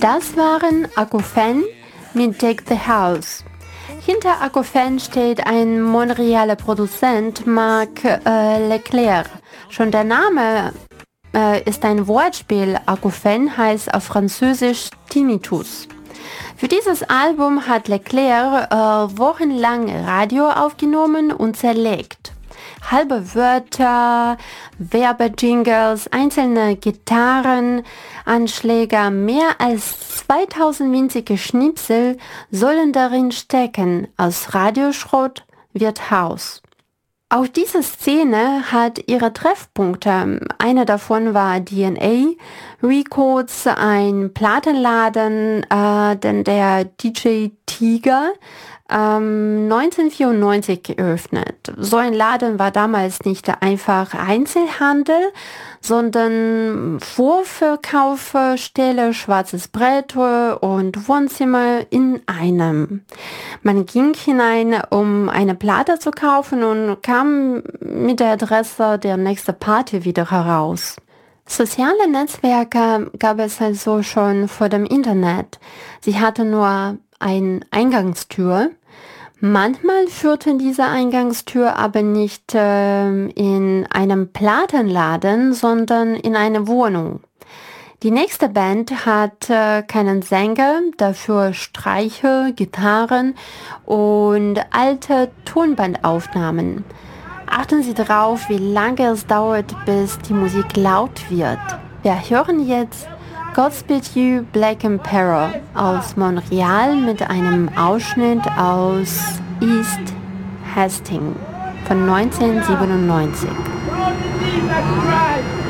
Das waren Akouphene mit Take the House. Hinter Akouphene steht ein Montrealer Produzent, Marc Leclerc. Schon der Name ist ein Wortspiel. Akouphene heißt auf Französisch Tinnitus. Für dieses Album hat Leclerc wochenlang Radio aufgenommen und zerlegt. Halbe Wörter, Werbejingles, einzelne Gitarrenanschläge, mehr als 2000 winzige Schnipsel sollen darin stecken. Aus Radioschrott wird Haus. Auch diese Szene hat ihre Treffpunkte. Einer davon war DNA Records, ein Plattenladen, den der DJ Tiger 1994 geöffnet. So ein Laden war damals nicht einfach Einzelhandel, sondern Vorverkaufsstelle, schwarzes Brett und Wohnzimmer in einem. Man ging hinein, um eine Platte zu kaufen und kam mit der Adresse der nächsten Party wieder heraus. Soziale Netzwerke gab es also schon vor dem Internet. Sie hatten nur eine Eingangstür. Manchmal führte diese Eingangstür aber nicht in einem Plattenladen, sondern in eine Wohnung. Die nächste Band hat keinen Sänger, dafür Streicher, Gitarren und alte Tonbandaufnahmen. Achten Sie darauf, wie lange es dauert, bis die Musik laut wird. Wir hören jetzt Godspeed You Black Emperor aus Montreal mit einem Ausschnitt aus East Hastings von 1997.